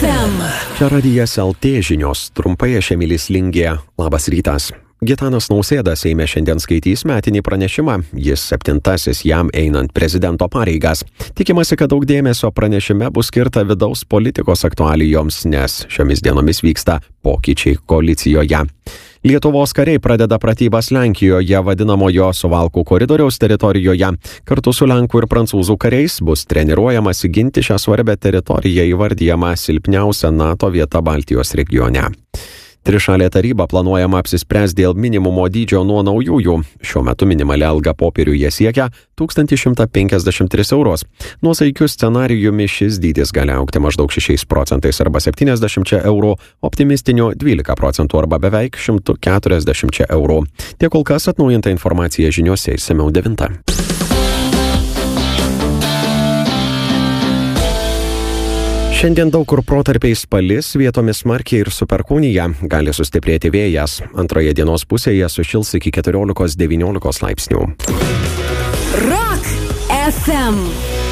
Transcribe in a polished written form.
FM. Čia Radijas LT žinios, trumpai aš Emilis Lingė. Labas rytas. Gitanas Nausėda Seime šiandien skaitys metinį pranešimą. Jis 7. jam einant prezidento pareigas. Tikimasi, kad daug dėmesio pranešime bus skirta vidaus politikos aktualijoms, nes šiomis dienomis vyksta pokyčiai koalicijoje. Lietuvos kariai pradeda pratybas Lenkijoje vadinamojo Suvalkų koridoriaus teritorijoje. Kartu su Lenkų ir Prancūzų kariais bus treniruojamasi ginti šią svarbę teritoriją įvardyjama silpniausia NATO vieta Baltijos regione. Trišalė taryba planuojama apsispręs dėl minimumo dydžio nuo naujųjų. Šiuo metu minimali alga popieriuje siekia 1153 eurus. Nuosaikiu scenarijumi šis dydis gali augti maždaug 6% arba 70 eurų, optimistiniu 12% arba beveik 140 eurų. Tiek kol kas atnaujinta informacija žiniose išsamiau 9. Šiandien daug kur protarpiais palis, vietomis smarkiai ir su perkūnija, gali sustiprėti vėjas. Antroje dienos pusėje sušils iki 14-19 laipsnių. Rock FM.